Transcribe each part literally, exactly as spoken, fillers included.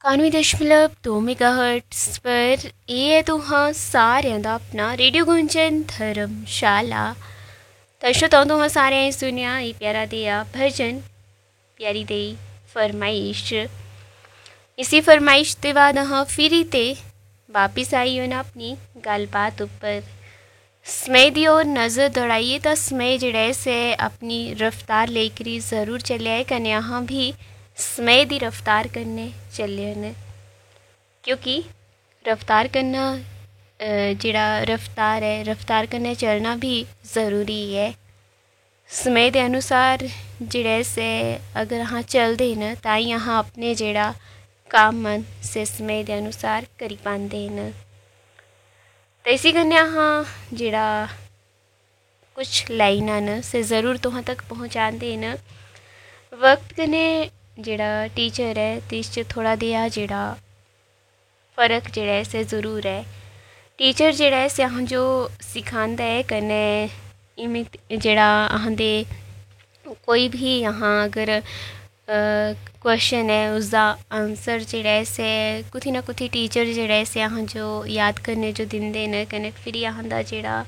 बानवे दशमलव दो मेगाहर्ट्ज़ पर ये है तुहां सारियां दा अपना रेडियो गुंजन धर्मशाला। दर्शकों तो तुहां सारे सुनिया ये प्यारा देआ भजन प्यारी देई फरमाइश। इसी फरमाइश के बाद अहाँ फिरी ते वापिस आई हो ना अपनी गलबात उपर। समय दी ओर नज़र दौड़ाइए तो समय जड़े से अपनी रफ्तार लेकर ज़रूर चले आए कने अहाँ भी समय दी रफ्तार करने चले न, क्योंकि रफ्तार करना जिड़ा रफ्तार है रफ्तार करने चलना भी ज़रूरी है। समय के अनुसार जिड़े से अगर हाँ चलते न ताई अहाँ अपने जिड़ा काम मन से समय के अनुसार करी पाते न। तो इसी करने हाँ जिड़ा कुछ लाइना न से ज़रूर तुहां तक पहुँचाते न। वक्त कने जिड़ा टीचर है तिस च थोड़ा देआ जिड़ा फ़र्क जिड़ा है से ज़रूर है। टीचर जिड़ा है से अहाँ जो सिखांदा है कने इमें जिड़ा अहाँ दे कोई भी यहाँ अगर क्वेश्चन है उसका आंसर जिड़ा है से कुछ ना कुछ टीचर जिड़ा है से अहाँ जो याद करने जो दिंदे न कने फिर अहाँ दा जिड़ा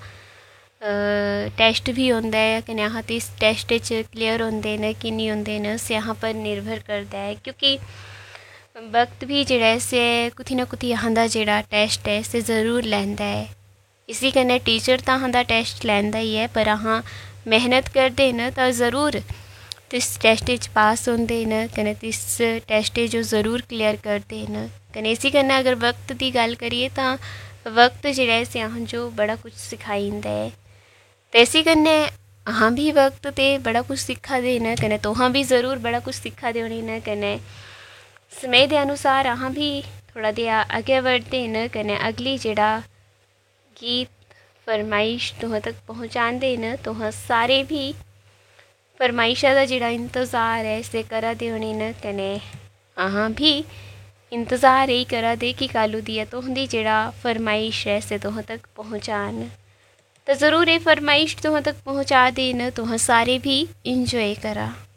टेस्ट भी होंदा है कने अहाँ इस टेस्ट च क्लियर होंदे न कि नहीं होंदे न से यहाँ पर निर्भर करता है। क्योंकि वक्त भी जिड़ा है से कुछ ना कुछ अहाँ दा जिड़ा टेस्ट है से ज़रूर लैंदा है। इसी कने टीचर तो अहाँ दा टेस्ट लैंदा ही है पर अहाँ मेहनत करते न तो ज़रूर तिस टेस्ट च पास होंदे न कने तिस टेस्ट जो ज़रूर क्लियर करते न। कने इसी कने अगर वक्त की गल करिए तो वक्त जिड़ा है से अहाँ जो बड़ा कुछ सिखाइंदा है। तो इसी कन्ने अहाँ भी वक्त ते बड़ा कुछ सिखा दे न कने तुहां भी ज़रूर बड़ा कुछ सिखा दे होनी न कने समय के अनुसार अहाँ भी थोड़ा देआ आगे बढ़ते न कने अगली जिड़ा गीत फरमाइश तुहां तक पहुँचाते न। तुहां सारे भी फरमाइशा का जिड़ा इंतज़ार है से करा दे होनी न कने अहाँ भी इंतज़ार यही करा दे कि कालू दिया तुहंदी जिड़ा फरमाइश है से तुहां तक पहुँचान। तो ज़रूर ये फरमाइश तुहां तक पहुँचा दे न तुहां सारे भी इंजॉय करा।